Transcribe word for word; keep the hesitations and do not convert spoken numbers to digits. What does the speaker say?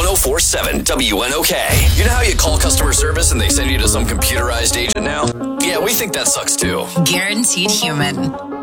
four point seven W N O K. You know how you call customer service and they send you to some computerized agent now? Yeah, we think that sucks too. Guaranteed Human.